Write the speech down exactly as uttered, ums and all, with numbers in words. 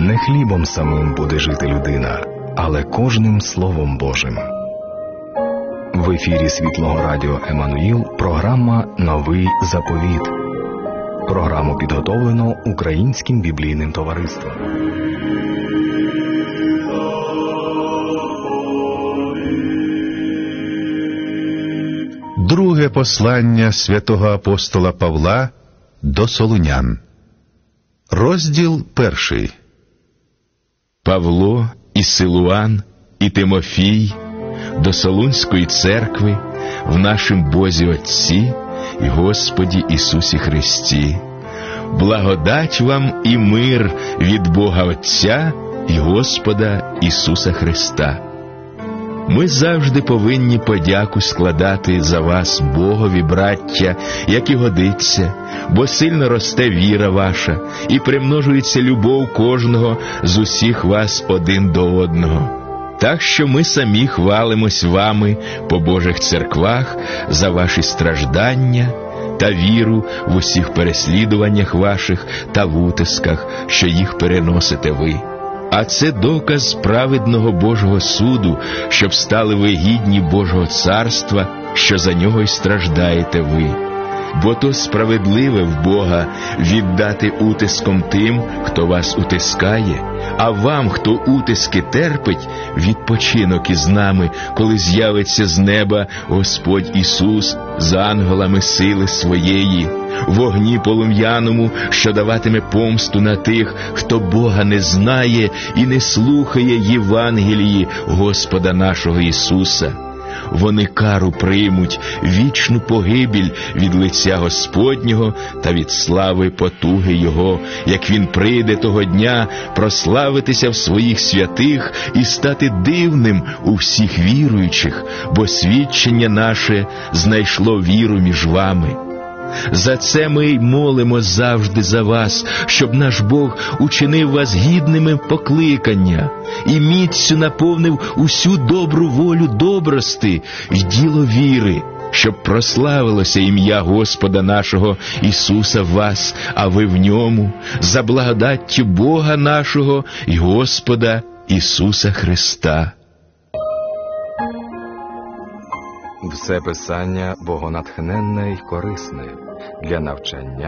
Не хлібом самим буде жити людина, але кожним Словом Божим. В ефірі Світлого Радіо Еммануїл програма «Новий заповіт». Програму підготовлено Українським біблійним товариством. Друге послання святого апостола Павла до Солунян. Розділ перший. Павло, і Силуан, і Тимофій до Солунської церкви в нашім Бозі Отці і Господі Ісусі Христі. Благодать вам і мир від Бога Отця і Господа Ісуса Христа. Ми завжди повинні подяку складати за вас Богові, браття, як і годиться, бо сильно росте віра ваша, і примножується любов кожного з усіх вас один до одного. Так що ми самі хвалимось вами по Божих церквах за ваші страждання та віру в усіх переслідуваннях ваших та в утисках, що їх переносите ви. А це доказ праведного Божого суду, щоб стали ви гідні Божого царства, що за нього й страждаєте ви. Бо то справедливе в Бога віддати утиском тим, хто вас утискає, а вам, хто утиски терпить, відпочинок із нами, коли з'явиться з неба Господь Ісус з ангелами сили своєї, в огні полум'яному, що даватиме помсту на тих, хто Бога не знає і не слухає Євангелії Господа нашого Ісуса. Вони кару приймуть, вічну погибіль від лиця Господнього та від слави потуги Його, як Він прийде того дня прославитися в своїх святих і стати дивним у всіх віруючих, бо свідчення наше знайшло віру між вами. За це ми й молимо завжди за вас, щоб наш Бог учинив вас гідними покликання і міцю наповнив усю добру волю добрости й діло віри, щоб прославилося ім'я Господа нашого Ісуса в вас, а ви в ньому, за благодаттю Бога нашого і Господа Ісуса Христа. Все писання богонатхненне й корисне для навчання,